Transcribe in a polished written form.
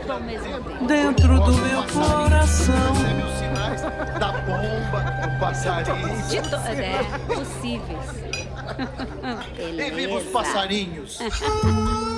tudo ao mesmo tempo. Dentro do meu coração. Percebe os sinais da bomba, do passarinho. Possíveis. E viva os passarinhos.